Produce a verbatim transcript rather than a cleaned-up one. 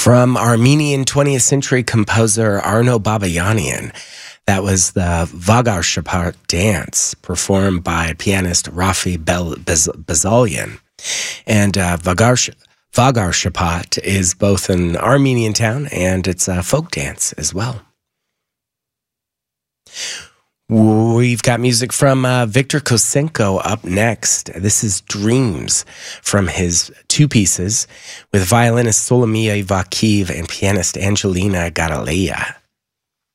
From Armenian twentieth century composer Arno Babayanian, that was the Vagar dance performed by pianist Rafi Bel- Bez- Bezalyan. And uh, Vagar, Vagar is both an Armenian town and it's a folk dance as well. We've got music from uh, Victor Kosenko up next. This is Dreams from his two pieces with violinist Solomia Vakiv and pianist Angelina Gadaleya.